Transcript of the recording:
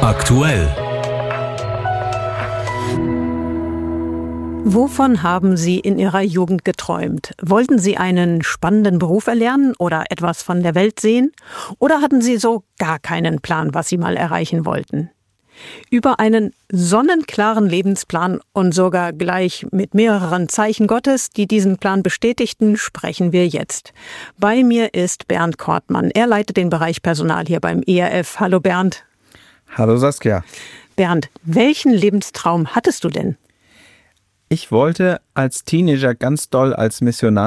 Aktuell. Wovon haben Sie in Ihrer Jugend geträumt? Wollten Sie einen spannenden Beruf erlernen oder etwas von der Welt sehen? Oder hatten Sie so gar keinen Plan, was Sie mal erreichen wollten? Über einen sonnenklaren Lebensplan und sogar gleich mit mehreren Zeichen Gottes, die diesen Plan bestätigten, sprechen wir jetzt. Bei mir ist Bernd Kortmann. Er leitet den Bereich Personal hier beim ERF. Hallo Bernd. Hallo Saskia. Bernd, welchen Lebenstraum hattest du denn? Ich wollte als Teenager ganz doll als Missionar